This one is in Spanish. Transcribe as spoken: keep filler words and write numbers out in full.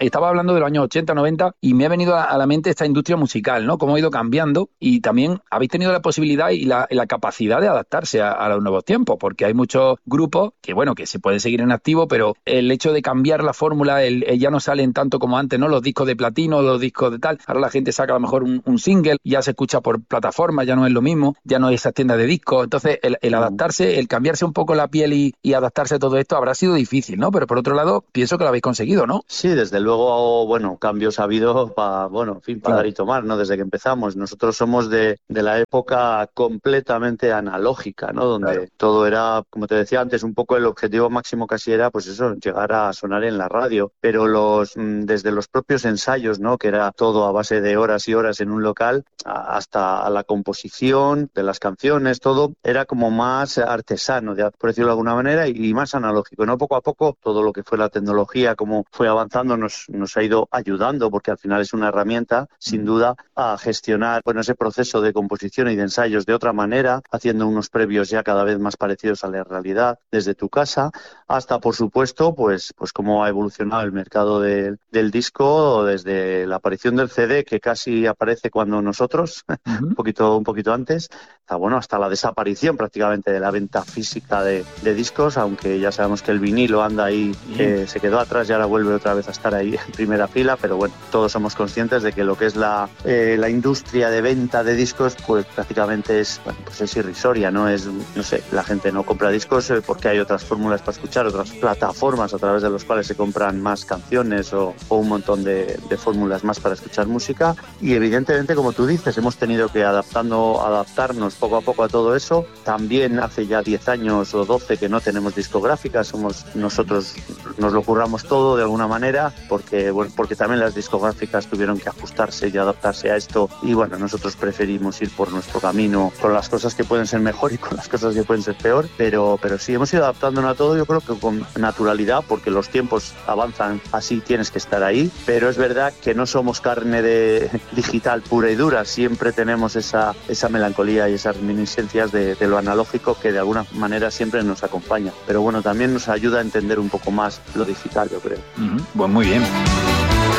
estaba hablando de los años ochenta, noventa y me ha venido a, a la mente esta industria musical, ¿no? Cómo ha ido cambiando y también habéis tenido la posibilidad y la, la capacidad de adaptarse a, a los nuevos tiempos, porque hay muchos grupos que, bueno, que se pueden seguir en activo, pero el hecho de cambiar la fórmula, el, el ya no salen tanto como antes, ¿no? Los discos de platino, los discos de tal. Ahora la gente saca a lo mejor un, un single, ya se escucha por plataforma, ya no es lo mismo, ya no hay esas tiendas de discos. Entonces, el, el adaptarse, el cambiarse un poco la piel y, y adaptarse a todo esto habrá sido difícil, ¿no? Pero por otro lado, pienso que lo habéis conseguido, ¿no? Sí, desde luego, bueno, cambios ha habido para, bueno, en fin, para Claro. dar y tomar, ¿no? Desde que empezamos. Nosotros somos de, de la época completamente analógica, ¿no? Donde Claro. todo era, como te decía antes, un poco el objetivo máximo casi era, pues eso, llegar a sonar en la radio. Pero los, desde los propios ensayos, ¿no? Que era todo a base de horas y horas en un local, hasta la composición de las canciones, todo era como más artesano, por decirlo de alguna manera, y más analógico, ¿no? Poco a poco, todo lo que fue la tecnología, como fue avanzando, nos, nos ha ido ayudando, porque al final es una herramienta, sin duda, a gestionar, bueno, ese proceso de composición y de ensayos de otra manera, haciendo unos previos ya cada vez más parecidos a la realidad desde tu casa, hasta, por supuesto, pues, pues cómo ha evolucionado el mercado de, del disco desde la aparición del C D, que casi aparece cuando nosotros, uh-huh. un poquito, un poquito antes, hasta, bueno, hasta la desaparición prácticamente de la venta física de, de discos, aunque ya sabemos que el vinilo anda ahí, eh, se quedó atrás y ahora vuelve otra vez a estar ahí en primera fila, pero bueno, todos somos conscientes de que lo que es la, eh, la industria de venta de discos, pues prácticamente es, bueno, pues es irrisoria, ¿no? Es, no sé, la gente no compra discos porque hay otras fórmulas para escuchar, otras plataformas a través de las cuales se compran más canciones o, o un montón de, de fórmulas más para escuchar música, y evidentemente, como tú dices, hemos tenido que adaptando, adaptarnos poco a poco a todo eso. También hace ya diez años o doce que no tenemos discográficas, somos nosotros, nos lo curramos todo de alguna manera, porque, bueno, porque también las discográficas tuvieron que ajustarse y adaptarse a esto, y bueno, nosotros preferimos ir por nuestro camino, con las cosas que pueden ser mejor y con las cosas que pueden ser peor, pero, pero sí, hemos ido adaptándonos a todo, yo creo que con naturalidad, porque los tiempos avanzan así, tienes que estar ahí, pero es verdad que no somos carne de digital pura y dura, siempre tenemos esa, esa melancolía y esas reminiscencias de, de lo analógico que de alguna manera siempre nos acompaña, pero bueno, también nos ayuda a entender un poco más lo digital, yo creo. Uh-huh. Pues muy bien.